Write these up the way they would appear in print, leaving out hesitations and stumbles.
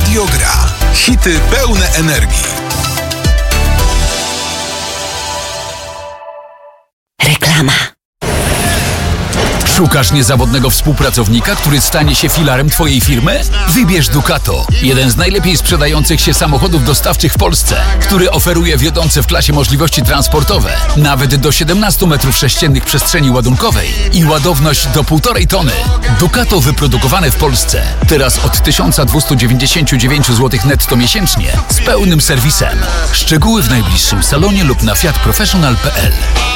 Radio Gra. Hity pełne energii. Reklama. Szukasz niezawodnego współpracownika, który stanie się filarem Twojej firmy? Wybierz Ducato, jeden z najlepiej sprzedających się samochodów dostawczych w Polsce, który oferuje wiodące w klasie możliwości transportowe, nawet do 17 m3 przestrzeni ładunkowej i ładowność do 1,5 tony. Ducato wyprodukowane w Polsce. Teraz od 1299 zł netto miesięcznie z pełnym serwisem. Szczegóły w najbliższym salonie lub na fiatprofessional.pl.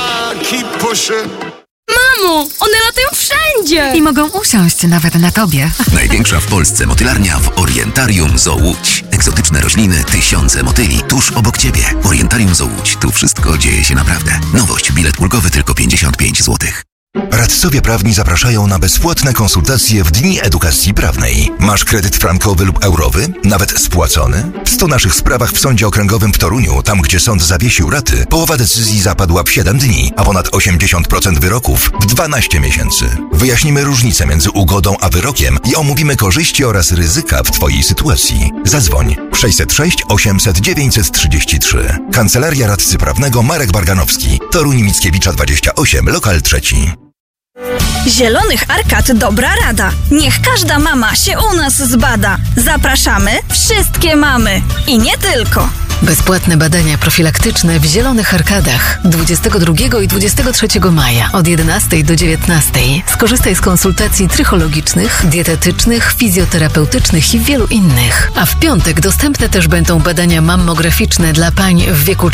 Mamo, one latają wszędzie! I mogą usiąść nawet na tobie. Największa w Polsce motylarnia w Orientarium Zoo Łódź. Egzotyczne rośliny, tysiące motyli tuż obok Ciebie. Orientarium Zoo Łódź. Tu wszystko dzieje się naprawdę. Nowość. Bilet ulgowy tylko 55 zł. Radcowie prawni zapraszają na bezpłatne konsultacje w Dni Edukacji Prawnej. Masz kredyt frankowy lub eurowy? Nawet spłacony? W 100 naszych sprawach w Sądzie Okręgowym w Toruniu, tam gdzie sąd zawiesił raty, połowa decyzji zapadła w 7 dni, a ponad 80% wyroków w 12 miesięcy. Wyjaśnimy różnicę między ugodą a wyrokiem i omówimy korzyści oraz ryzyka w Twojej sytuacji. Zadzwoń 606 800 933. Kancelaria Radcy Prawnego Marek Barganowski. Toruń Mickiewicza 28, lokal 3. Zielonych Arkad dobra rada. Niech każda mama się u nas zbada. Zapraszamy wszystkie mamy. I nie tylko. Bezpłatne badania profilaktyczne w Zielonych Arkadach 22 i 23 maja od 11 do 19. Skorzystaj z konsultacji trychologicznych, dietetycznych, fizjoterapeutycznych i wielu innych. A w piątek dostępne też będą badania mammograficzne dla pań w wieku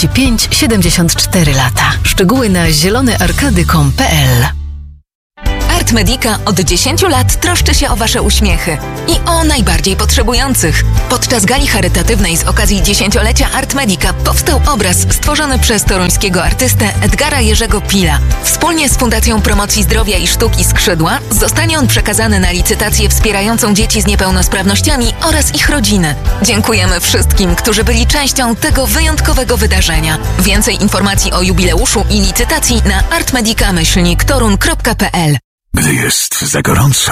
45-74 lata. Szczegóły na zielonearkady.com.pl. Artmedica od 10 lat troszczy się o Wasze uśmiechy i o najbardziej potrzebujących. Podczas gali charytatywnej z okazji 10-lecia Artmedica powstał obraz stworzony przez toruńskiego artystę Edgara Jerzego Pila. Wspólnie z Fundacją Promocji Zdrowia i Sztuki Skrzydła zostanie on przekazany na licytację wspierającą dzieci z niepełnosprawnościami oraz ich rodziny. Dziękujemy wszystkim, którzy byli częścią tego wyjątkowego wydarzenia. Więcej informacji o jubileuszu i licytacji na artmedica-torun.pl. Gdy jest za gorąco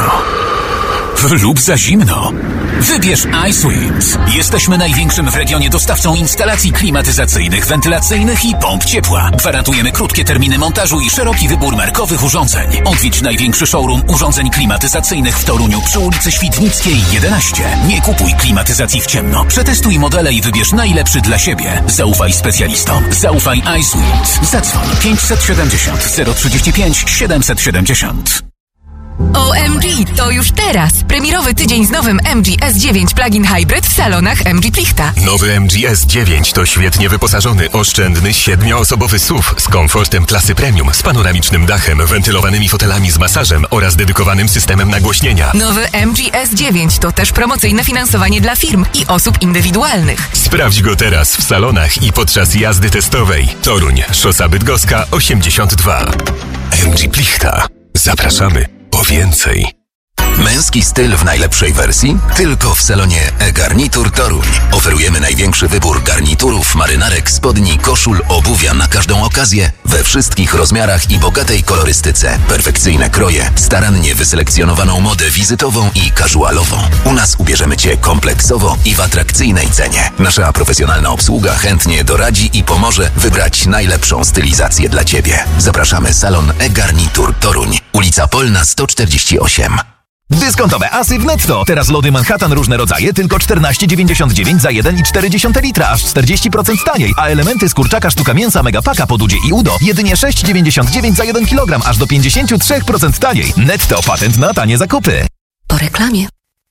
lub za zimno, wybierz iSweet. Jesteśmy największym w regionie dostawcą instalacji klimatyzacyjnych, wentylacyjnych i pomp ciepła. Gwarantujemy krótkie terminy montażu i szeroki wybór markowych urządzeń. Odwiedź największy showroom urządzeń klimatyzacyjnych w Toruniu przy ulicy Świdnickiej 11. Nie kupuj klimatyzacji w ciemno. Przetestuj modele i wybierz najlepszy dla siebie. Zaufaj specjalistom. Zaufaj iSweet. Zadzwoń 570 035 770. OMG, to już teraz! Premierowy tydzień z nowym MG S9 Plug-in Hybrid w salonach MG Plichta. Nowy MG S9 to świetnie wyposażony, oszczędny, 7-osobowy SUV z komfortem klasy premium, z panoramicznym dachem, wentylowanymi fotelami z masażem oraz dedykowanym systemem nagłośnienia. Nowy MG S9 to też promocyjne finansowanie dla firm i osób indywidualnych. Sprawdź go teraz w salonach i podczas jazdy testowej. Toruń, Szosa Bydgoska 82. MG Plichta. Zapraszamy po więcej. Męski styl w najlepszej wersji? Tylko w salonie e-Garnitur Toruń. Oferujemy największy wybór garniturów, marynarek, spodni, koszul, obuwia na każdą okazję, we wszystkich rozmiarach i bogatej kolorystyce. Perfekcyjne kroje, starannie wyselekcjonowaną modę wizytową i casualową. U nas ubierzemy Cię kompleksowo i w atrakcyjnej cenie. Nasza profesjonalna obsługa chętnie doradzi i pomoże wybrać najlepszą stylizację dla Ciebie. Zapraszamy salon e-Garnitur Toruń. Ulica Polna 148. Dyskontowe asy w Netto. Teraz lody Manhattan różne rodzaje tylko 14,99 za 1,4 litra, aż 40% taniej. A elementy z kurczaka sztuka mięsa Megapaka po Dudzie i Udo jedynie 6,99 za 1 kg, aż do 53% taniej. Netto, patent na tanie zakupy. Po reklamie.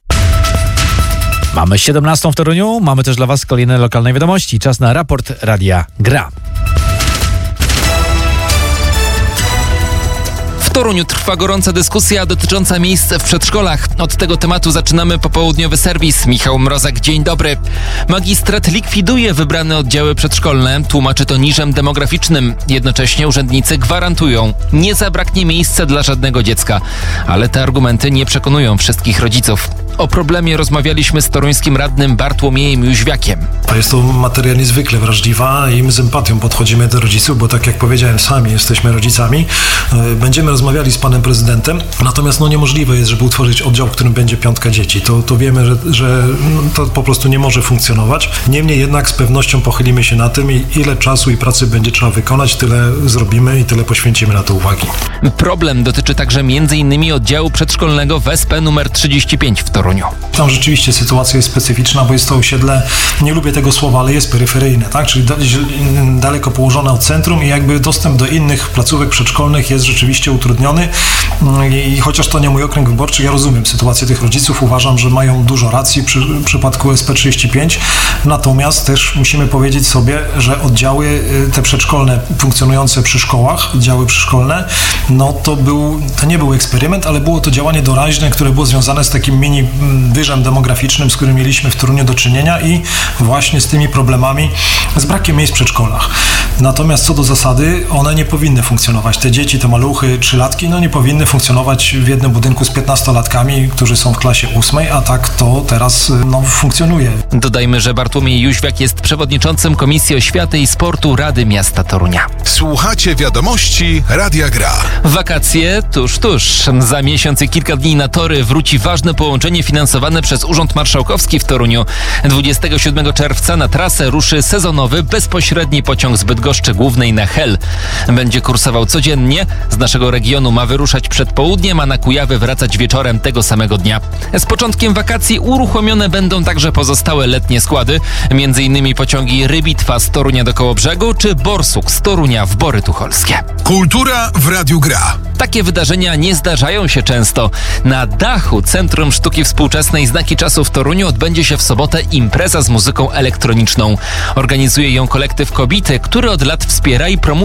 Mamy 17 w Toruniu, mamy też dla Was kolejne lokalne wiadomości. Czas na raport Radia Gra. W Toruniu trwa gorąca dyskusja dotycząca miejsc w przedszkolach. Od tego tematu zaczynamy popołudniowy serwis. Michał Mrozek, dzień dobry. Magistrat likwiduje wybrane oddziały przedszkolne. Tłumaczy to niżem demograficznym. Jednocześnie urzędnicy gwarantują, nie zabraknie miejsca dla żadnego dziecka. Ale te argumenty nie przekonują wszystkich rodziców. O problemie rozmawialiśmy z toruńskim radnym Bartłomiejem Jóźwiakiem. Jest to materia niezwykle wrażliwa i my z empatią podchodzimy do rodziców, bo tak jak powiedziałem, sami jesteśmy rodzicami. Będziemy rozmawiali z panem prezydentem, natomiast niemożliwe jest, żeby utworzyć oddział, w którym będzie 5 dzieci. To wiemy, że to po prostu nie może funkcjonować. Niemniej jednak z pewnością pochylimy się na tym i ile czasu i pracy będzie trzeba wykonać, tyle zrobimy i tyle poświęcimy na to uwagi. Problem dotyczy także m.in. oddziału przedszkolnego w SP numer 35 w Toruniu. Tam rzeczywiście sytuacja jest specyficzna, bo jest to osiedle, nie lubię tego słowa, ale jest peryferyjne, tak? Czyli daleko położone od centrum i jakby dostęp do innych placówek przedszkolnych jest rzeczywiście utrudniony i chociaż to nie mój okręg wyborczy, ja rozumiem sytuację tych rodziców, uważam, że mają dużo racji w przypadku SP35, natomiast też musimy powiedzieć sobie, że oddziały te przedszkolne funkcjonujące przy szkołach, oddziały przyszkolne, to nie był eksperyment, ale było to działanie doraźne, które było związane z takim mini wyżem demograficznym, z którym mieliśmy w Toruniu do czynienia i właśnie z tymi problemami, z brakiem miejsc w przedszkolach. Natomiast co do zasady, one nie powinny funkcjonować. Te dzieci, te maluchy, 3-latki, nie powinny funkcjonować w jednym budynku z 15-latkami, którzy są w klasie 8, a tak to teraz funkcjonuje. Dodajmy, że Bartłomiej Jóźwiak jest przewodniczącym Komisji Oświaty i Sportu Rady Miasta Torunia. Słuchacie wiadomości Radia Gra. Wakacje tuż. Za miesiąc i kilka dni na tory wróci ważne połączenie finansowane przez Urząd Marszałkowski w Toruniu. 27 czerwca na trasę ruszy sezonowy, bezpośredni pociąg z Bydgoszczy Głównej na Hel. Będzie kursował codziennie. Z naszego regionu ma wyruszać przed południem, a na Kujawy wracać wieczorem tego samego dnia. Z początkiem wakacji uruchomione będą także pozostałe letnie składy, m.in. pociągi Rybitwa z Torunia do Kołobrzegu czy Borsuk z Torunia w Bory Tucholskie. Kultura w Radiu Gra. Takie wydarzenia nie zdarzają się często. Na dachu Centrum Sztuki Współczesnej Znaki Czasu w Toruniu odbędzie się w sobotę impreza z muzyką elektroniczną. Organizuje ją kolektyw Kobity, który od lat wspiera i promuje